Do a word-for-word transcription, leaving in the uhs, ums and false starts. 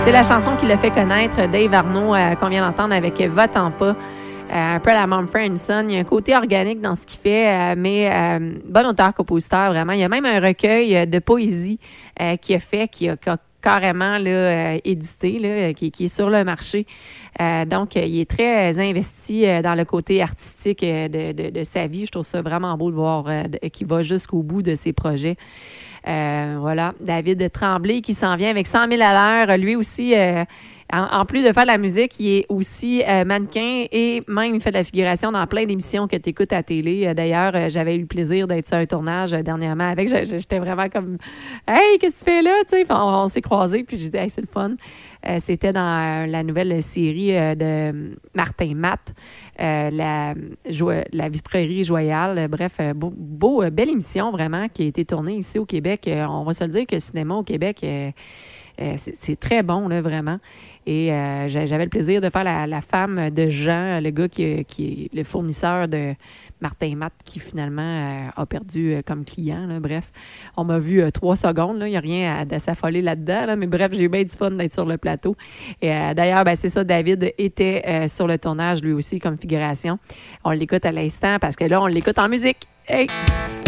C'est la chanson qui l'a fait connaître, Dave Arnaud, euh, qu'on vient d'entendre avec Va-t'en pas. Euh, un peu à la Mumford and Son. Il y a un côté organique dans ce qu'il fait, euh, mais euh, bon auteur-compositeur, vraiment. Il y a même un recueil de poésie euh, qu'il a fait, qui a, qui a carrément là, euh, édité, là, qui, qui est sur le marché. Euh, donc, il est très investi euh, dans le côté artistique euh, de, de, de sa vie. Je trouve ça vraiment beau de voir euh, qu'il va jusqu'au bout de ses projets. Euh, voilà, David Tremblay qui s'en vient avec cent mille à l'heure. Lui aussi, euh, en, en plus de faire de la musique, il est aussi euh, mannequin et même il fait de la figuration dans plein d'émissions que tu écoutes à la télé. Euh, d'ailleurs, euh, j'avais eu le plaisir d'être sur un tournage euh, dernièrement avec. J'étais vraiment comme « Hey, qu'est-ce que tu fais là? » Tu sais, on, on s'est croisés puis j'ai dit hey, « c'est le fun. » Euh, c'était dans euh, la nouvelle série euh, de Martin Matt, euh, la, jo- la Vitrerie Joyale. Euh, bref, euh, beau, beau euh, belle émission vraiment qui a été tournée ici au Québec. Euh, on va se le dire que le cinéma au Québec, euh, euh, c'est, c'est très bon, là, vraiment. Et euh, j'avais le plaisir de faire la, la femme de Jean, le gars qui, qui est le fournisseur de Martin Matt, qui finalement euh, a perdu euh, comme client. Là. Bref, on m'a vu euh, trois secondes. Il n'y a rien à, à s'affoler là-dedans. Là. Mais bref, j'ai eu bien du fun d'être sur le plateau. Et euh, d'ailleurs, ben, c'est ça, David était euh, sur le tournage lui aussi comme figuration. On l'écoute à l'instant parce que là, on l'écoute en musique. Hey!